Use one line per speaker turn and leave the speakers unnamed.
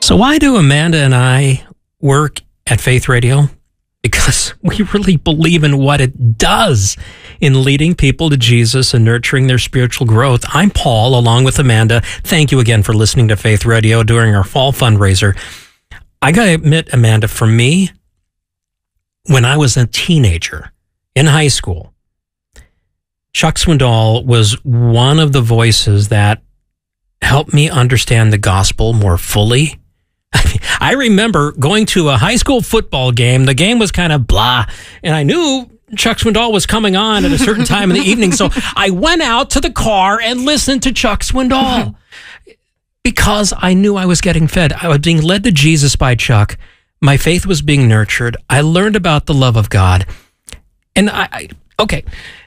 So why do Amanda and I work at Faith Radio? Because we really believe in what it does in leading people to Jesus and nurturing their spiritual growth. I'm Paul, along with Amanda. Thank you again for listening to Faith Radio during our fall fundraiser. I got to admit, Amanda, for me, when I was a teenager in high school, Chuck Swindoll was one of the voices that helped me understand the gospel more fully. I remember going to a high school football game. The game was kind of blah, and I knew Chuck Swindoll was coming on at a certain time in the evening, so I went out to the car and listened to Chuck Swindoll because I knew I was getting fed. I was being led to Jesus by Chuck. My faith was being nurtured. I learned about the love of God. And okay,